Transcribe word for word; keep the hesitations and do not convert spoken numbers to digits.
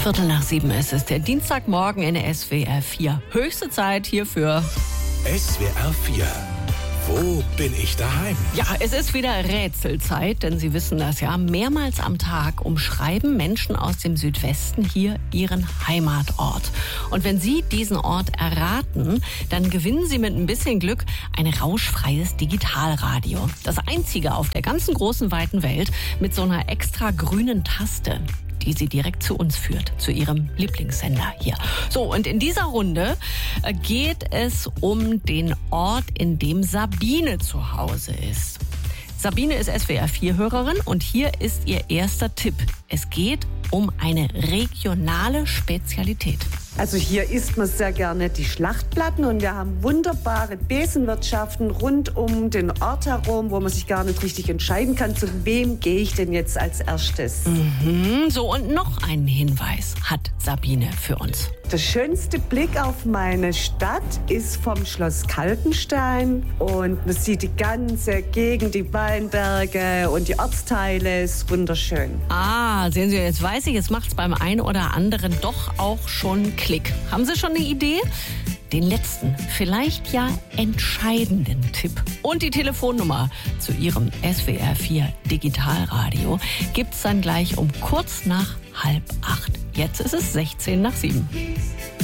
Viertel nach sieben ist es, der Dienstagmorgen in der S W R vier. Höchste Zeit hierfür. S W R vier. Wo bin ich daheim? Ja, es ist wieder Rätselzeit, denn Sie wissen das ja. Mehrmals am Tag umschreiben Menschen aus dem Südwesten hier ihren Heimatort. Und wenn Sie diesen Ort erraten, dann gewinnen Sie mit ein bisschen Glück ein rauschfreies Digitalradio. Das einzige auf der ganzen großen, weiten Welt mit so einer extra grünen Taste, die sie direkt zu uns führt, zu ihrem Lieblingssender hier. So, und in dieser Runde geht es um den Ort, in dem Sabine zu Hause ist. Sabine ist S W R vier Hörerin und hier ist ihr erster Tipp. Es geht um eine regionale Spezialität. Also hier isst man sehr gerne die Schlachtplatten und wir haben wunderbare Besenwirtschaften rund um den Ort herum, wo man sich gar nicht richtig entscheiden kann, zu wem gehe ich denn jetzt als erstes. Mhm, so, und noch einen Hinweis hat Sabine für uns. Der schönste Blick auf meine Stadt ist vom Schloss Kaltenstein und man sieht die ganze Gegend, die Weinberge und die Ortsteile, ist wunderschön. Ah, sehen Sie, jetzt weiß ich, jetzt macht es beim einen oder anderen doch auch schon Klick. Haben Sie schon eine Idee? Den letzten, vielleicht ja entscheidenden Tipp und die Telefonnummer zu Ihrem S W R vier Digitalradio gibt's dann gleich um kurz nach halb acht. Jetzt ist es sechzehn nach sieben.